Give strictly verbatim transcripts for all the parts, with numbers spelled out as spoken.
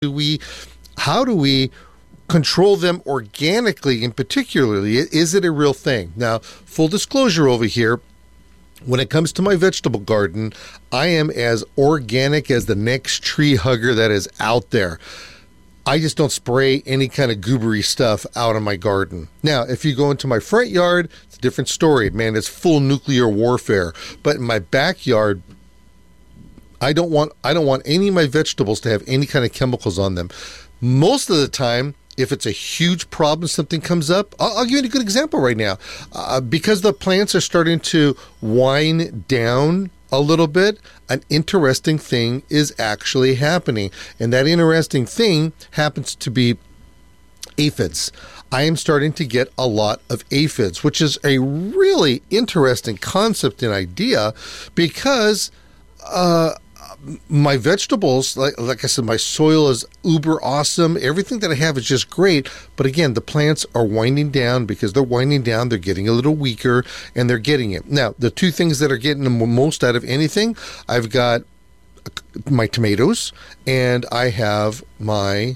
do we, how do we control them organically, and particularly, is it a real thing? Now, full disclosure over here, when it comes to my vegetable garden, I am as organic as the next tree hugger that is out there. I just don't spray any kind of goobery stuff out in my garden. Now, if you go into my front yard, it's a different story. Man, it's full nuclear warfare. But in my backyard, I don't want I don't want any of my vegetables to have any kind of chemicals on them. Most of the time, if it's a huge problem, something comes up, I'll, I'll give you a good example right now. Uh, because the plants are starting to wind down a little bit, an interesting thing is actually happening. And that interesting thing happens to be aphids. I am starting to get a lot of aphids, which is a really interesting concept and idea because uh, my vegetables, like, like I said, my soil is uber awesome. Everything that I have is just great. But again, the plants are winding down. Because they're winding down, they're getting a little weaker and they're getting it. Now, the two things that are getting the most out of anything, I've got my tomatoes and I have my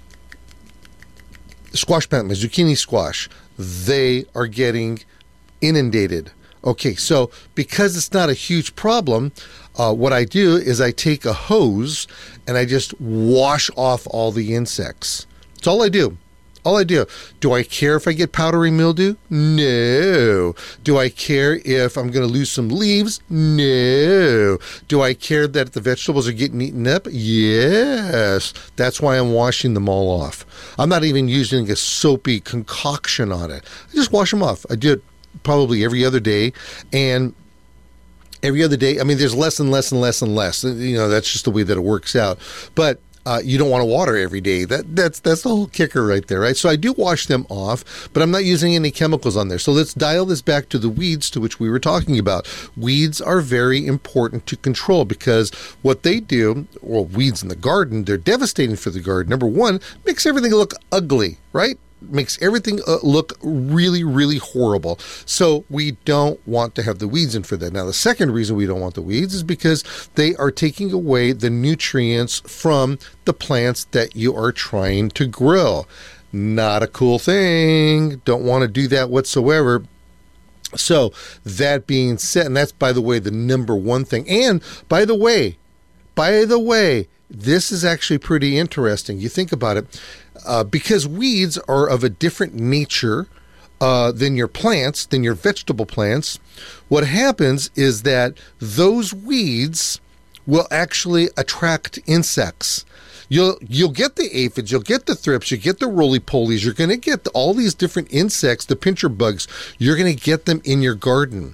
squash plant, my zucchini squash. They are getting inundated. Okay, so because it's not a huge problem, uh, what I do is I take a hose and I just wash off all the insects. That's all I do. All I do. Do I care if I get powdery mildew? No. Do I care if I'm going to lose some leaves? No. Do I care that the vegetables are getting eaten up? Yes. That's why I'm washing them all off. I'm not even using a soapy concoction on it. I just wash them off. I do it probably every other day, and every other day, I mean, there's less and less and less and less. You know, that's just the way that it works out. But uh, you don't want to water every day. That that's that's the whole kicker right there, right? So I do wash them off, but I'm not using any chemicals on there. So let's dial this back to the weeds to which we were talking about. Weeds are very important to control because what they do, well, weeds in the garden, they're devastating for the garden. Number one, makes everything look ugly, right? Makes everything uh, look really, really horrible. So we don't want to have the weeds in for that. Now, the second reason we don't want the weeds is because they are taking away the nutrients from the plants that you are trying to grow. Not a cool thing. Don't want to do that whatsoever. So that being said, and that's, by the way, the number one thing. And by the way, by the way, this is actually pretty interesting. You think about it. Uh, because weeds are of a different nature uh, than your plants, than your vegetable plants, what happens is that those weeds will actually attract insects. You'll you'll get the aphids, you'll get the thrips, you get the roly-polies, you're going to get all these different insects, the pincher bugs, you're going to get them in your garden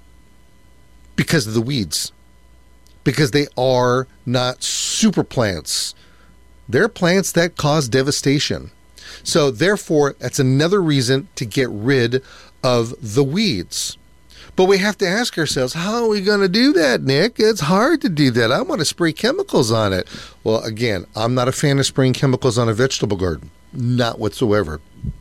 because of the weeds. Because they are not super plants. They're plants that cause devastation. So therefore, that's another reason to get rid of the weeds. But we have to ask ourselves, how are we going to do that, Nick? It's hard to do that. I want to spray chemicals on it. Well, again, I'm not a fan of spraying chemicals on a vegetable garden. Not whatsoever.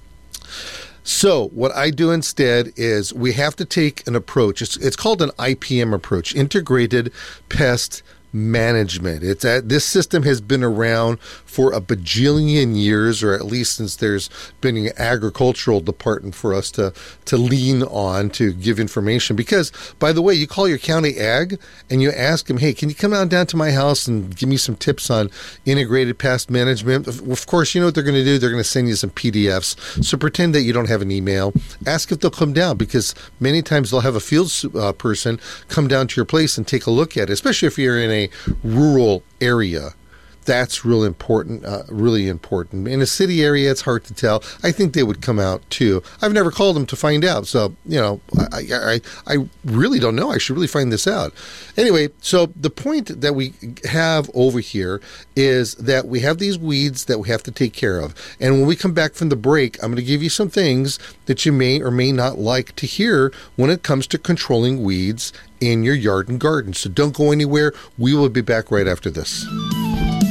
So what I do instead is we have to take an approach. It's, it's called an I P M approach, Integrated Pest Management. It's a, this system has been around for a bajillion years, or at least since there's been an agricultural department for us to, to lean on to give information. Because, by the way, you call your county ag and you ask them, hey, can you come on down to my house and give me some tips on integrated pest management? Of, of course, you know what they're going to do? They're going to send you some P D Fs. So pretend that you don't have an email. Ask if they'll come down, because many times they'll have a field uh, person come down to your place and take a look at it, especially if you're in a rural area. That's real important, uh, really important. In a city area, it's hard to tell. I think they would come out too. I've never called them to find out. So, you know, I, I, I really don't know. I should really find this out. Anyway, so the point that we have over here is that we have these weeds that we have to take care of. And when we come back from the break, I'm going to give you some things that you may or may not like to hear when it comes to controlling weeds in your yard and garden. So don't go anywhere. We will be back right after this.